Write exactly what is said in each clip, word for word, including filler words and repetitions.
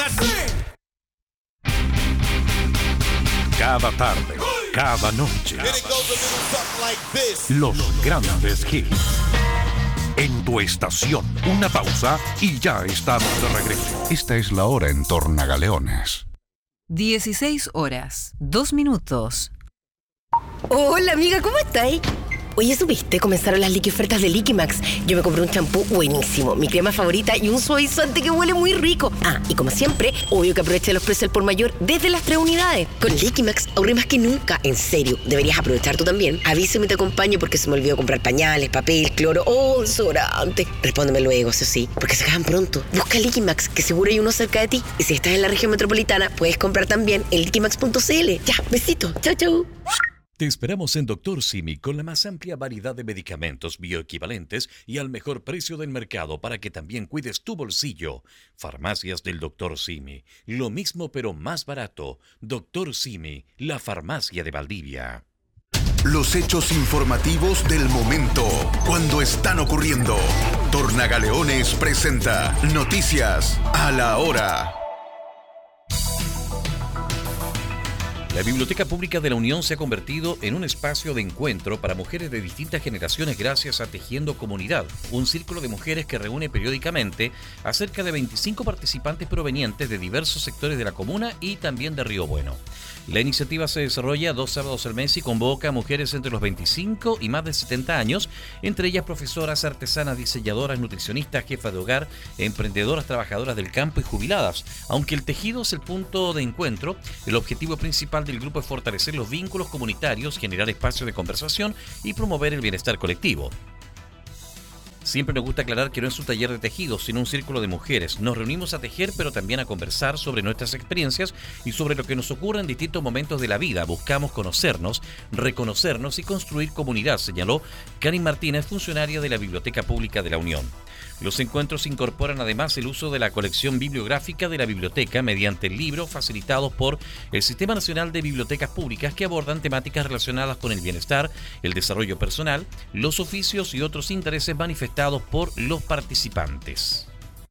That's it. Cada tarde, cada noche, los grandes hits. En tu estación, una pausa y ya estamos de regreso. Esta es la hora en Tornagaleones. dieciséis horas, dos minutos. Hola amiga, ¿cómo estáis? Oye, ¿supiste? Comenzaron las liqui ofertas de Liquimax. Yo me compré un champú buenísimo, mi crema favorita y un suavizante que huele muy rico. Ah, y como siempre, obvio que aproveché los precios al por mayor desde las tres unidades. Con Liquimax ahorré más que nunca. En serio, deberías aprovechar tú también. Avísame y te acompaño porque se me olvidó comprar pañales, papel, cloro o oh, desodorante. Respóndeme luego, eso sí, porque se acaban pronto. Busca Liquimax, que seguro hay uno cerca de ti. Y si estás en la región metropolitana, puedes comprar también en liquimax punto c l. Ya, besito. Chau, chau. Te esperamos en Doctor Simi con la más amplia variedad de medicamentos bioequivalentes y al mejor precio del mercado para que también cuides tu bolsillo. Farmacias del Doctor Simi. Lo mismo pero más barato. Doctor Simi, la farmacia de Valdivia. Los hechos informativos del momento, cuando están ocurriendo. Tornagaleones presenta Noticias a la Hora. La Biblioteca Pública de la Unión se ha convertido en un espacio de encuentro para mujeres de distintas generaciones gracias a Tejiendo Comunidad, un círculo de mujeres que reúne periódicamente a cerca de veinticinco participantes provenientes de diversos sectores de la comuna y también de Río Bueno. La iniciativa se desarrolla dos sábados al mes y convoca a mujeres entre los veinticinco y más de setenta años, entre ellas profesoras, artesanas, diseñadoras, nutricionistas, jefas de hogar, emprendedoras, trabajadoras del campo y jubiladas. Aunque el tejido es el punto de encuentro, el objetivo principal del grupo es fortalecer los vínculos comunitarios, generar espacios de conversación y promover el bienestar colectivo. Siempre nos gusta aclarar que no es un taller de tejido, sino un círculo de mujeres. Nos reunimos a tejer, pero también a conversar sobre nuestras experiencias y sobre lo que nos ocurre en distintos momentos de la vida. Buscamos conocernos, reconocernos y construir comunidad, señaló Karin Martínez, funcionaria de la Biblioteca Pública de la Unión. Los encuentros incorporan además el uso de la colección bibliográfica de la biblioteca mediante libros facilitados por el Sistema Nacional de Bibliotecas Públicas que abordan temáticas relacionadas con el bienestar, el desarrollo personal, los oficios y otros intereses manifestados por los participantes.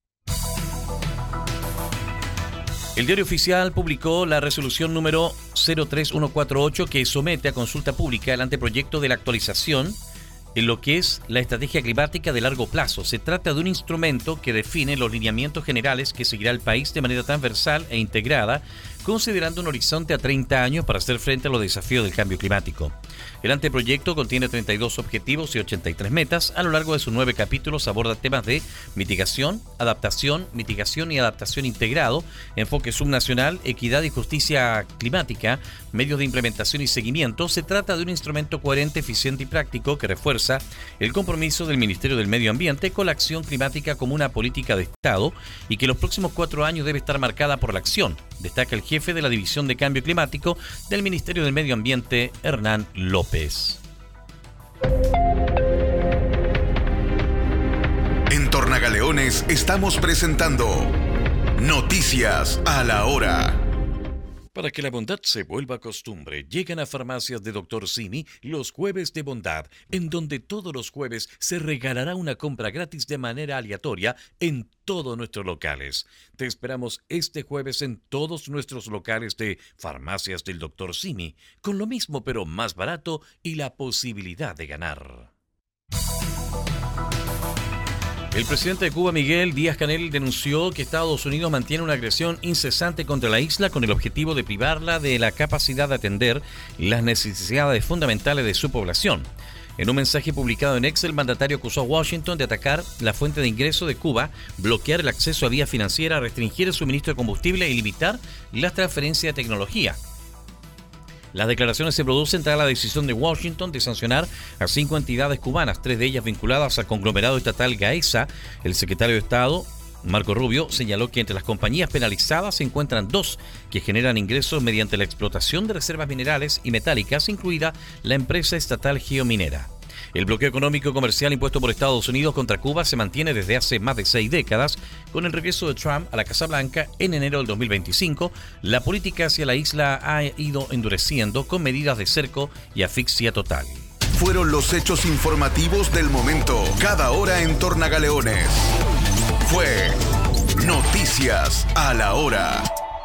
El Diario Oficial publicó la resolución número cero tres uno cuatro ocho que somete a consulta pública el anteproyecto de la actualización en lo que es la estrategia climática de largo plazo. Se trata de un instrumento que define los lineamientos generales que seguirá el país de manera transversal e integrada, considerando un horizonte a treinta años para hacer frente a los desafíos del cambio climático. El anteproyecto contiene treinta y dos objetivos y ochenta y tres metas. A lo largo de sus nueve capítulos aborda temas de mitigación, adaptación, mitigación y adaptación integrado, enfoque subnacional, equidad y justicia climática, medios de implementación y seguimiento. Se trata de un instrumento coherente, eficiente y práctico que refuerza el compromiso del Ministerio del Medio Ambiente con la acción climática como una política de Estado y que los próximos cuatro años debe estar marcada por la acción, destaca el jefe de la División de Cambio Climático del Ministerio del Medio Ambiente, Hernán López. En Tornagaleones estamos presentando Noticias a la Hora. Para que la bondad se vuelva costumbre, llegan a Farmacias de Doctor Simi los jueves de bondad, en donde todos los jueves se regalará una compra gratis de manera aleatoria en todos nuestros locales. Te esperamos este jueves en todos nuestros locales de Farmacias del Doctor Simi, con lo mismo pero más barato y la posibilidad de ganar. El presidente de Cuba, Miguel Díaz-Canel, denunció que Estados Unidos mantiene una agresión incesante contra la isla con el objetivo de privarla de la capacidad de atender las necesidades fundamentales de su población. En un mensaje publicado en X, el mandatario acusó a Washington de atacar la fuente de ingreso de Cuba, bloquear el acceso a vía financiera, restringir el suministro de combustible y limitar las transferencias de tecnología. Las declaraciones se producen tras la decisión de Washington de sancionar a cinco entidades cubanas, tres de ellas vinculadas al conglomerado estatal Gaesa. El secretario de Estado, Marco Rubio, señaló que entre las compañías penalizadas se encuentran dos que generan ingresos mediante la explotación de reservas minerales y metálicas, incluida la empresa estatal Geominera. El bloqueo económico y comercial impuesto por Estados Unidos contra Cuba se mantiene desde hace más de seis décadas. Con el regreso de Trump a la Casa Blanca en enero del dos mil veinticinco, la política hacia la isla ha ido endureciendo con medidas de cerco y asfixia total. Fueron los hechos informativos del momento, cada hora en Tornagaleones. Fue Noticias a la hora.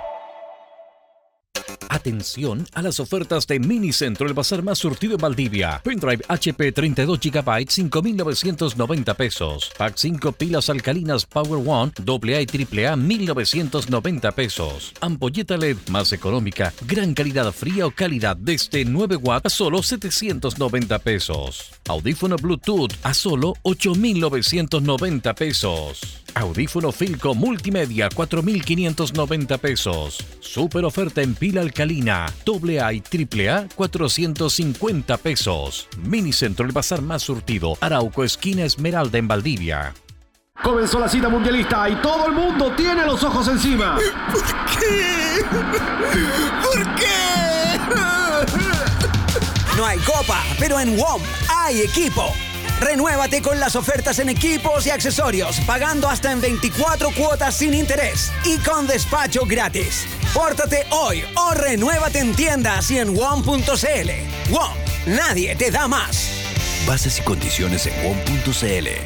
Atención a las ofertas de Minicentro, el bazar más surtido en Valdivia. Pendrive H P treinta y dos gigabytes, cinco mil novecientos noventa pesos. Pack cinco pilas alcalinas Power One, doble A y triple A, mil novecientos noventa pesos. Ampolleta L E D más económica, gran calidad fría o calidad desde nueve watts a solo setecientos noventa pesos. Audífono Bluetooth a solo ocho mil novecientos noventa pesos. Audífono Filco Multimedia, cuatro mil quinientos noventa pesos. Super oferta en pila alcalina, doble A y triple A, cuatrocientos cincuenta pesos. Minicentro, el bazar más surtido. Arauco, esquina Esmeralda en Valdivia. Comenzó la cita mundialista y todo el mundo tiene los ojos encima. ¿Por qué? ¿Por qué? No hay copa, pero en W O M hay equipo. Renuévate con las ofertas en equipos y accesorios, pagando hasta en veinticuatro cuotas sin interés y con despacho gratis. Pórtate hoy o renuévate en tiendas y en W O M punto c l. W O M, nadie te da más. Bases y condiciones en W O M punto c l.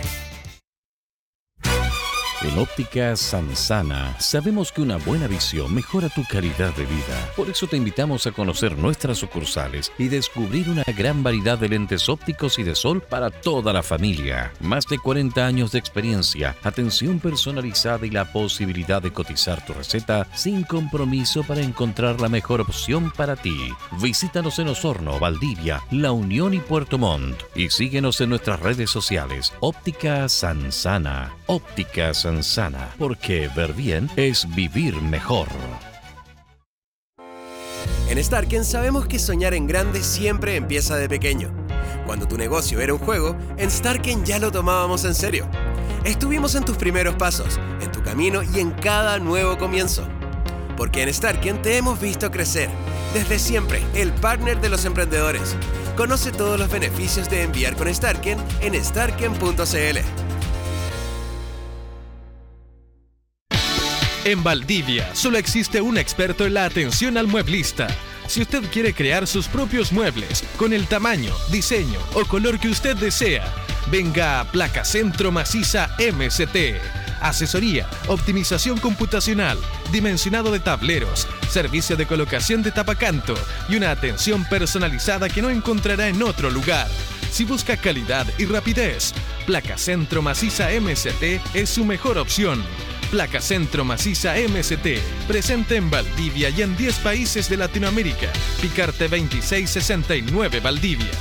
En Óptica Sansana sabemos que una buena visión mejora tu calidad de vida. Por eso te invitamos a conocer nuestras sucursales y descubrir una gran variedad de lentes ópticos y de sol para toda la familia. Más de cuarenta años de experiencia, atención personalizada y la posibilidad de cotizar tu receta sin compromiso para encontrar la mejor opción para ti. Visítanos en Osorno, Valdivia, La Unión y Puerto Montt. Y síguenos en nuestras redes sociales. Óptica Sansana. Óptica Sansana. Sana, porque ver bien es vivir mejor. En Starken sabemos que soñar en grande siempre empieza de pequeño. Cuando tu negocio era un juego, en Starken ya lo tomábamos en serio. Estuvimos en tus primeros pasos, en tu camino y en cada nuevo comienzo. Porque en Starken te hemos visto crecer. Desde siempre, el partner de los emprendedores. Conoce todos los beneficios de enviar con Starken en starken punto c l. En Valdivia solo existe un experto en la atención al mueblista. Si usted quiere crear sus propios muebles con el tamaño, diseño o color que usted desea, venga a Placa Centro Maciza M S T. Asesoría, optimización computacional, dimensionado de tableros, servicio de colocación de tapacanto y una atención personalizada que no encontrará en otro lugar. Si busca calidad y rapidez, Placa Centro Maciza M S T es su mejor opción. Placa Centro Maciza M S T, presente en Valdivia y en diez países de Latinoamérica. Picarte veintiséis sesenta y nueve Valdivia.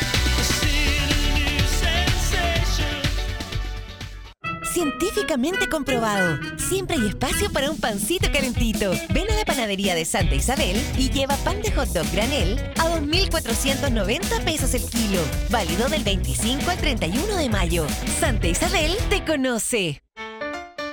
Científicamente comprobado. Siempre hay espacio para un pancito calentito. Ven a la panadería de Santa Isabel y lleva pan de hot dog granel a dos mil cuatrocientos noventa pesos el kilo. Válido del veinticinco al treinta y uno de mayo. Santa Isabel te conoce.